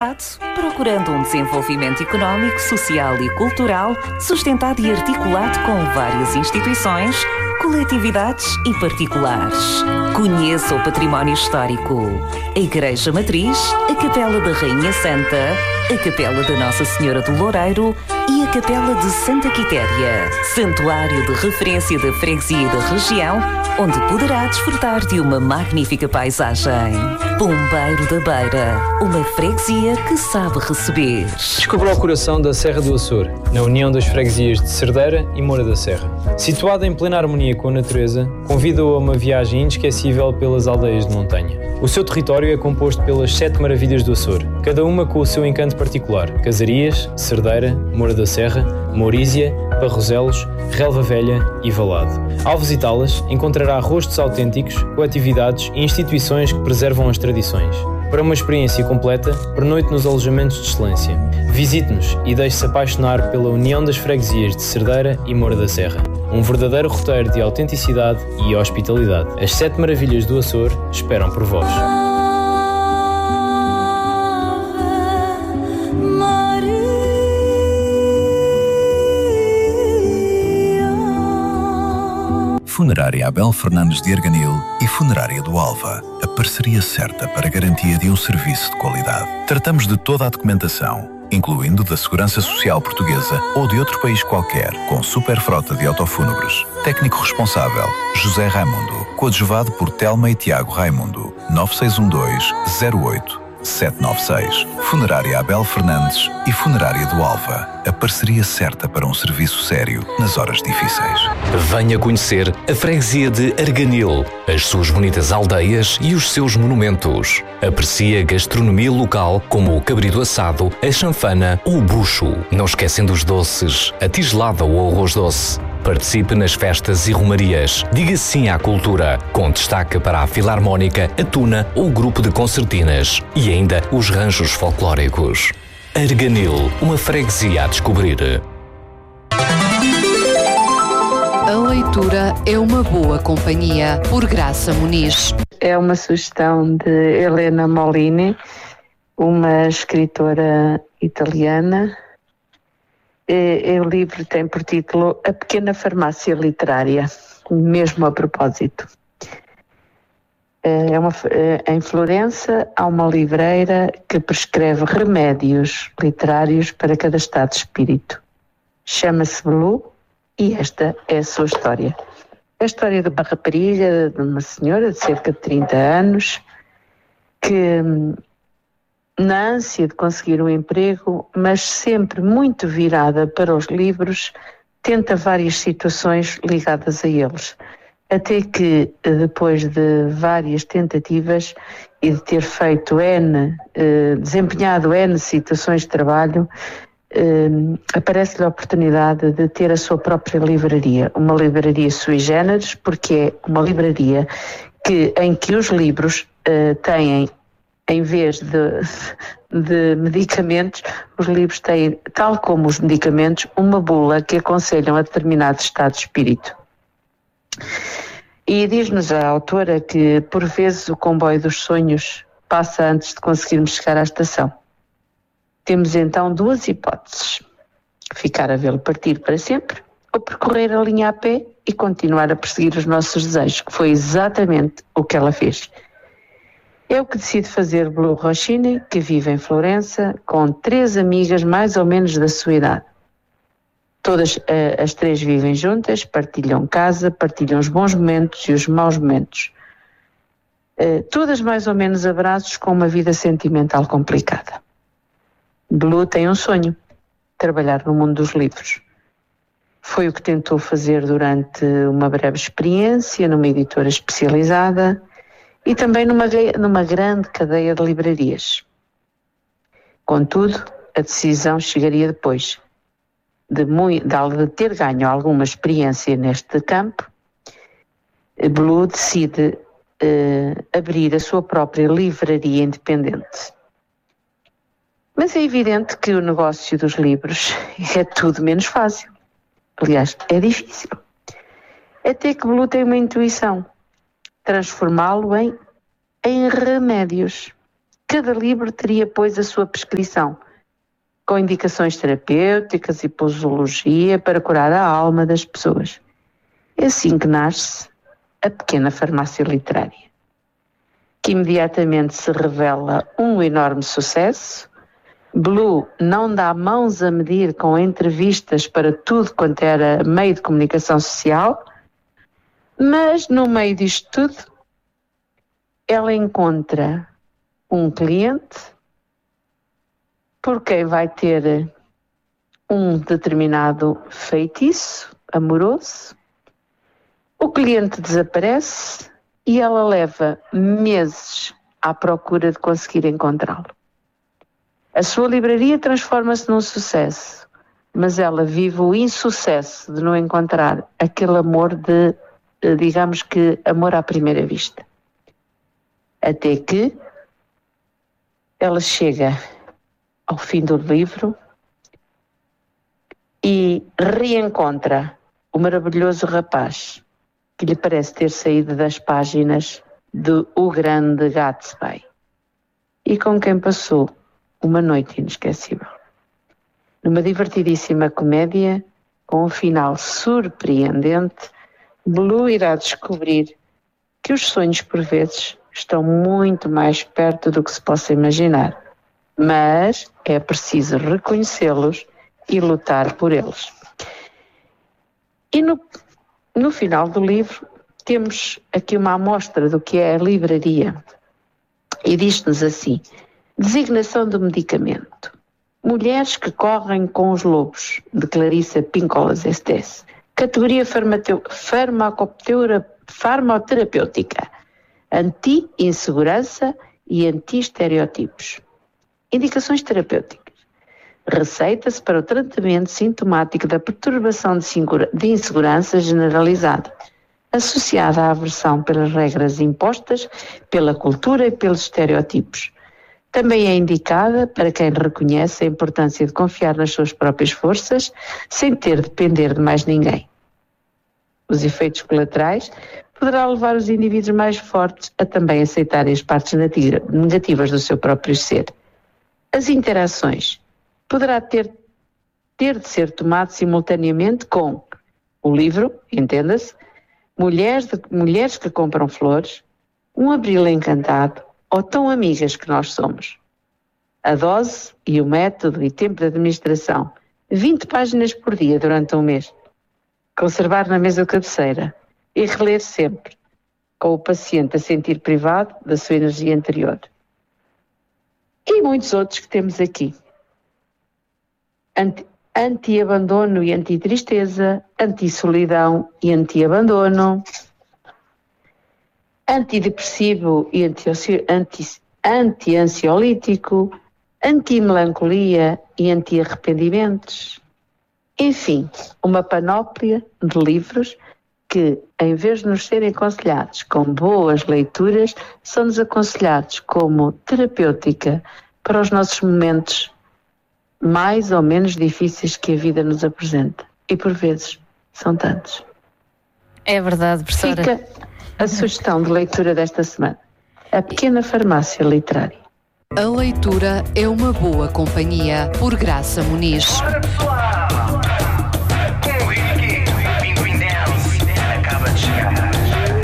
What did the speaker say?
Estado, procurando um desenvolvimento económico, social e cultural sustentado e articulado com várias instituições, coletividades e particulares. Conheça o património histórico. A Igreja Matriz, a Capela da Rainha Santa, a Capela da Nossa Senhora do Loureiro e a Capela de Santa Quitéria, santuário de referência da freguesia da região, onde poderá desfrutar de uma magnífica paisagem. Pombeiro da Beira, uma freguesia que sabe receber. Descubra o coração da Serra do Açor, na união das freguesias de Cerdeira e Moura da Serra. Situada em plena harmonia com a natureza, convida-o a uma viagem inesquecível pelas aldeias de montanha. O seu território é composto pelas 7 maravilhas do Açor, cada uma com o seu encanto particular: Casarias, Cerdeira, Moura da Serra, Mourísia, Barroselos, Relva Velha e Valado. Ao visitá-las, encontrará rostos autênticos, coletividades e instituições que preservam as tradições. Para uma experiência completa, pernoite nos alojamentos de excelência. Visite-nos e deixe-se apaixonar pela união das freguesias de Cerdeira e Moura da Serra. Um verdadeiro roteiro de autenticidade e hospitalidade. As 7 maravilhas do Açor esperam por vós. Funerária Abel Fernandes de Arganil e Funerária do Alva, a parceria certa para a garantia de um serviço de qualidade. Tratamos de toda a documentação, incluindo da Segurança Social Portuguesa ou de outro país qualquer, com super frota de autofúnebres. Técnico responsável, José Raimundo, coadjuvado por Telma e Tiago Raimundo, 9612-08-796. Funerária Abel Fernandes e Funerária do Alva, a parceria certa para um serviço sério nas horas difíceis. Venha conhecer a freguesia de Arganil, as suas bonitas aldeias e os seus monumentos. Aprecie a gastronomia local como o cabrito assado, a chanfana ou o bucho. Não esquecendo os doces, a tigelada ou o arroz doce. Participe nas festas e romarias. Diga sim à cultura, com destaque para a Filarmónica, a Tuna ou o grupo de concertinas. E ainda os ranchos folclóricos. Arganil, uma freguesia a descobrir. A leitura é uma boa companhia, por Graça Muniz. É uma sugestão de Helena Molini, uma escritora italiana. O livro tem por título A Pequena Farmácia Literária, mesmo a propósito. Em Florença há uma livreira que prescreve remédios literários para cada estado de espírito. Chama-se Blue e esta é a sua história. É a história de uma rapariga, de uma senhora de cerca de 30 anos, que na ânsia de conseguir um emprego, mas sempre muito virada para os livros, tenta várias situações ligadas a eles. Até que, depois de várias tentativas e de ter feito desempenhado N situações de trabalho, aparece-lhe a oportunidade de ter a sua própria livraria. Uma livraria sui generis, porque é uma livraria em que os livros têm, em vez de medicamentos, os livros têm, tal como os medicamentos, uma bula que aconselham a determinado estado de espírito. E diz-nos a autora que, por vezes, o comboio dos sonhos passa antes de conseguirmos chegar à estação. Temos então 2 hipóteses: ficar a vê-lo partir para sempre ou percorrer a linha a pé e continuar a perseguir os nossos desejos, que foi exatamente o que ela fez. É o que decide fazer Blue Rochini, que vive em Florença, com 3 amigas mais ou menos da sua idade. Todas as 3 vivem juntas, partilham casa, partilham os bons momentos e os maus momentos. Todas mais ou menos abraços com uma vida sentimental complicada. Blue tem um sonho: trabalhar no mundo dos livros. Foi o que tentou fazer durante uma breve experiência numa editora especializada e também numa grande cadeia de livrarias. Contudo, a decisão chegaria depois de ter ganho alguma experiência neste campo. Blue decide abrir a sua própria livraria independente. Mas é evidente que o negócio dos livros é tudo menos fácil. Aliás, é difícil. Até que Blue tem uma intuição: transformá-lo em remédios. Cada livro teria, pois, a sua prescrição, com indicações terapêuticas e posologia para curar a alma das pessoas. É assim que nasce a pequena farmácia literária, que imediatamente se revela um enorme sucesso. Blue não dá mãos a medir com entrevistas para tudo quanto era meio de comunicação social, mas no meio disto tudo ela encontra um cliente por quem vai ter um determinado feitiço amoroso. O cliente desaparece e ela leva meses à procura de conseguir encontrá-lo. A sua livraria transforma-se num sucesso, mas ela vive o insucesso de não encontrar aquele amor digamos que, amor à primeira vista. Até que ela chega ao fim do livro e reencontra o maravilhoso rapaz que lhe parece ter saído das páginas de O Grande Gatsby e com quem passou uma noite inesquecível. Numa divertidíssima comédia, com um final surpreendente, Blue irá descobrir que os sonhos, por vezes, estão muito mais perto do que se possa imaginar, mas é preciso reconhecê-los e lutar por eles. E no final do livro temos aqui uma amostra do que é a livraria e diz-nos assim: designação do medicamento. Mulheres que correm com os lobos, de Clarissa Pinkolas Estes. Categoria farmacoterapêutica, anti-insegurança e anti-estereotipos. Indicações terapêuticas. Receita-se para o tratamento sintomático da perturbação de insegurança generalizada, associada à aversão pelas regras impostas pela cultura e pelos estereotipos. Também é indicada para quem reconhece a importância de confiar nas suas próprias forças sem ter de depender de mais ninguém. Os efeitos colaterais poderá levar os indivíduos mais fortes a também aceitarem as partes negativas do seu próprio ser. As interações poderá ter de ser tomado simultaneamente com o livro, entenda-se, mulheres que compram flores, um abril encantado ou tão amigas que nós somos. A dose e o método e tempo de administração, 20 páginas por dia durante um mês. Conservar na mesa de cabeceira e reler sempre, com o paciente a sentir privado da sua energia interior. E muitos outros que temos aqui. Anti-abandono e anti-tristeza, anti-solidão e anti-abandono, antidepressivo e anti-ansiolítico, anti-melancolia e anti-arrependimentos. Enfim, uma panóplia de livros que, em vez de nos serem aconselhados com boas leituras, são-nos aconselhados como terapêutica para os nossos momentos mais ou menos difíceis que a vida nos apresenta. E por vezes são tantos. É verdade, professora. Fica a sugestão de leitura desta semana. A Pequena Farmácia Literária. A leitura é uma boa companhia, por Graça Muniz.